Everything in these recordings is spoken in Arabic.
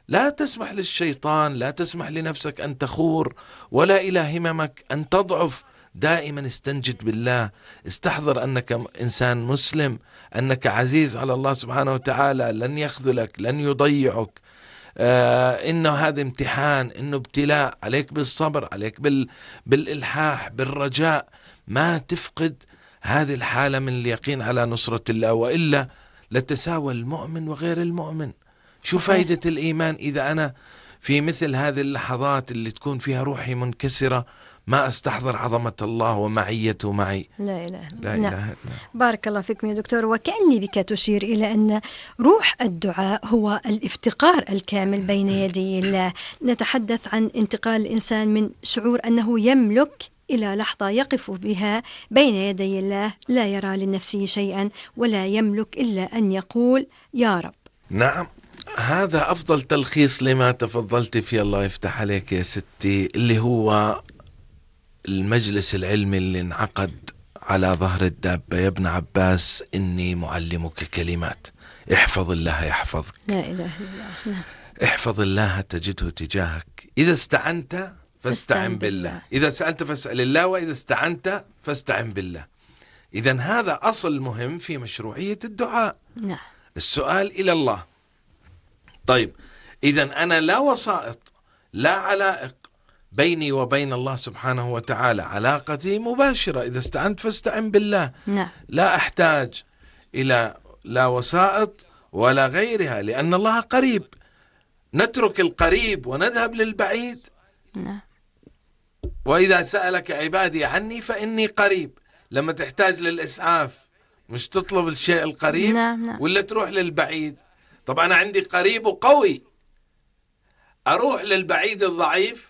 لا تسمح للشيطان، لا تسمح لنفسك أن تخور، ولا إلى هممك أن تضعف. دائما استنجد بالله، استحضر أنك إنسان مسلم، أنك عزيز على الله سبحانه وتعالى، لن يخذلك، لن يضيعك. إنه هذا امتحان، إنه ابتلاء، عليك بالصبر، عليك بالإلحاح، بالرجاء، ما تفقد هذه الحالة من اليقين على نصرة الله، وإلا لتساوى المؤمن وغير المؤمن. شو صحيح. فايدة الإيمان إذا أنا في مثل هذه اللحظات اللي تكون فيها روحي منكسرة ما أستحضر عظمة الله ومعيته معي؟ لا إله لا إلا. إله نعم. إلا. بارك الله فيكم يا دكتور، وكأني بك تشير إلى أن روح الدعاء هو الافتقار الكامل بين يدي الله. نتحدث عن انتقال الإنسان من شعور أنه يملك إلى لحظة يقف بها بين يدي الله، لا يرى لنفسه شيئا ولا يملك إلا أن يقول يا رب. نعم، هذا أفضل تلخيص لما تفضلت فيه، الله يفتح عليك يا ستي، اللي هو المجلس العلمي اللي انعقد على ظهر الدابة. يا ابن عباس إني معلمك كلمات، احفظ الله يحفظك. لا إله إلا الله. نعم. احفظ الله تجده تجاهك. إذا استعنت فاستعن بالله، إذا سألت فاسأل الله، وإذا استعنت فاستعن بالله. إذن هذا أصل مهم في مشروعية الدعاء. نعم. السؤال إلى الله. طيب، إذن أنا لا وسائط، لا علائق بيني وبين الله سبحانه وتعالى، علاقتي مباشرة. إذا استعنت فاستعن بالله. نعم. لا أحتاج إلى لا وسائط ولا غيرها، لأن الله قريب. نترك القريب ونذهب للبعيد. نعم. وإذا سألك عبادي عني فإني قريب. لما تحتاج للإسعاف مش تطلب الشيء القريب؟ نعم. نعم. ولا تروح للبعيد؟ طبعا أنا عندي قريب وقوي، أروح للبعيد الضعيف؟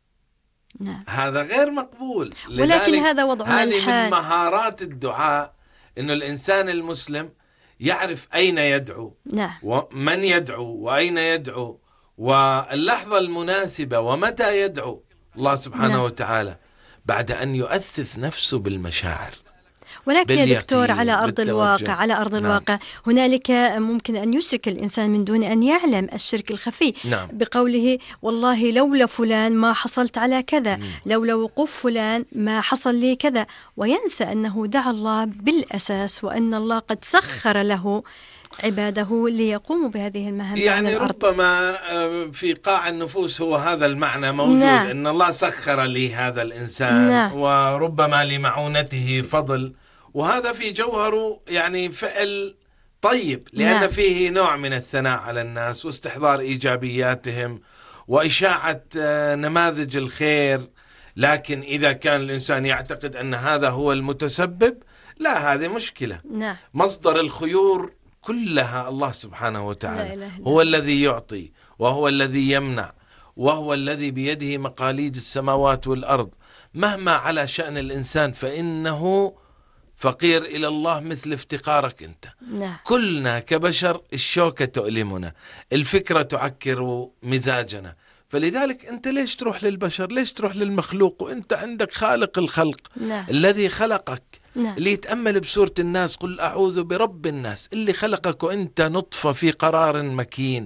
نعم. هذا غير مقبول. ولكن هذا وضعنا هذه الحال. من مهارات الدعاء، إنه الإنسان المسلم يعرف أين يدعو، نعم. ومن يدعو، وأين يدعو، واللحظة المناسبة، ومتى يدعو الله سبحانه نعم. وتعالى، بعد أن يؤثث نفسه بالمشاعر. ولكن يا دكتور، باليقين، على أرض الواقع، على أرض نعم. الواقع هنالك ممكن أن يشرك الإنسان من دون أن يعلم الشرك الخفي. نعم. بقوله والله لولا فلان ما حصلت على كذا، لولا وقوف فلان ما حصل لي كذا، وينسى أنه دعا الله بالأساس، وأن الله قد سخر له عباده ليقوموا بهذه المهام. يعني ربما في قاع النفوس هو هذا المعنى موجود. نعم. إن الله سخر لي هذا الإنسان. نعم. وربما لمعونته فضل، وهذا في جوهره يعني فعل طيب، لأن نعم. فيه نوع من الثناء على الناس واستحضار إيجابياتهم وإشاعة نماذج الخير. لكن إذا كان الإنسان يعتقد أن هذا هو المتسبب، لا، هذه مشكلة. نعم. مصدر الخيور كلها الله سبحانه وتعالى، هو لا. الذي يعطي، وهو الذي يمنع، وهو الذي بيده مقاليد السماوات والأرض. مهما على شأن الإنسان فإنه فقير إلى الله مثل افتقارك أنت. نعم. كلنا كبشر الشوكة تؤلمنا، الفكرة تعكر مزاجنا. فلذلك أنت ليش تروح للبشر؟ ليش تروح للمخلوق وأنت عندك خالق الخلق؟ نعم. الذي خلقك. نعم. اللي يتأمل بسورة الناس قل أعوذ برب الناس، اللي خلقك وأنت نطفة في قرار مكين،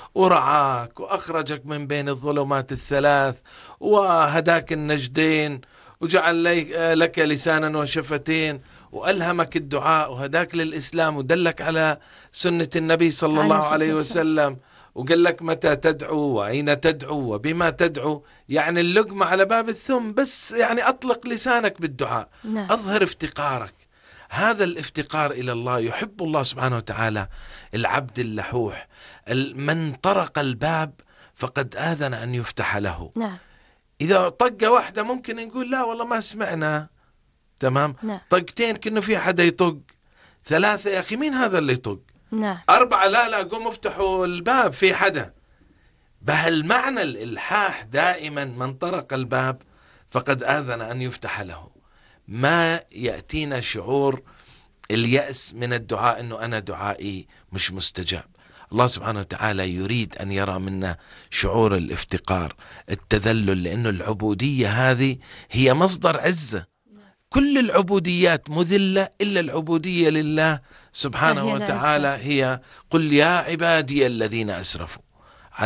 ورعاك وأخرجك من بين الظلمات الثلاث، وهداك النجدين، وجعل لك لسانا وشفتين، وألهمك الدعاء، وهداك للإسلام، ودلك على سنة النبي صلى الله عليه وسلم، وقال لك متى تدعو، وأين تدعو، وبما تدعو. يعني اللقمة على باب الثم، بس يعني أطلق لسانك بالدعاء. نعم. أظهر افتقارك. هذا الافتقار إلى الله يحب الله سبحانه وتعالى العبد اللحوح. من طرق الباب فقد آذن أن يفتح له. نعم. إذا طقة واحدة ممكن نقول لا والله ما سمعنا، تمام. نعم. طقتين كأنه في حدا يطق، ثلاثة يا أخي مين هذا اللي يطق؟ نعم. أربعة لا قوم افتحوا الباب في حدا. بهالمعنى الإلحاح دائما من طرق الباب فقد آذن أن يفتح له. ما يأتينا شعور اليأس من الدعاء أنه أنا دعائي مش مستجاب. الله سبحانه وتعالى يريد أن يرى منا شعور الافتقار، التذلل، لأنه العبودية هذه هي مصدر عزة. كل العبوديات مذلة إلا العبودية لله سبحانه وتعالى. هي قل يا عبادي الذين أسرفوا.